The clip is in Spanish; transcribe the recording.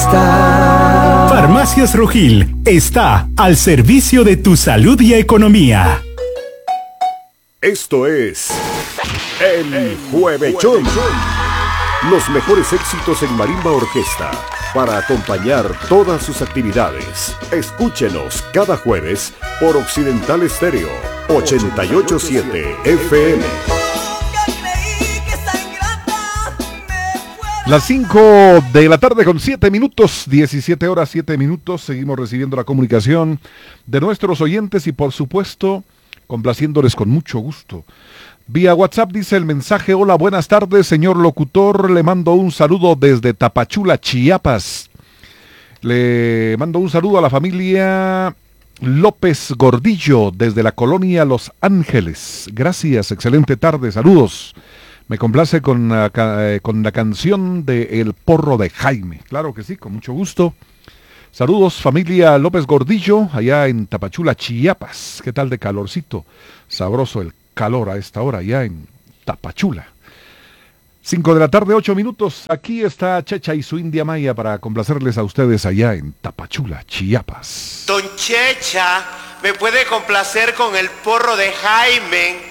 está. Farmacias Rugil está al servicio de tu salud y economía. Esto es El Juevechón. Los mejores éxitos en marimba orquesta para acompañar todas sus actividades. Escúchenos cada jueves por Occidental Estéreo 88.7 FM. Las 5 de la tarde con 7 minutos, 17 horas 7 minutos. Seguimos recibiendo la comunicación de nuestros oyentes y por supuesto complaciéndoles con mucho gusto. Vía WhatsApp dice el mensaje: hola, buenas tardes, señor locutor, le mando un saludo desde Tapachula, Chiapas. Le mando un saludo a la familia López Gordillo desde la colonia Los Ángeles. Gracias, excelente tarde, saludos. Me complace con la canción de El Porro de Jaime. Claro que sí, con mucho gusto. Saludos, familia López Gordillo, allá en Tapachula, Chiapas. ¿Qué tal de calorcito? Sabroso el calor a esta hora, allá en Tapachula. 5 de la tarde, 8 minutos. Aquí está Checha y su India Maya para complacerles a ustedes allá en Tapachula, Chiapas. Don Checha, ¿me puede complacer con El Porro de Jaime?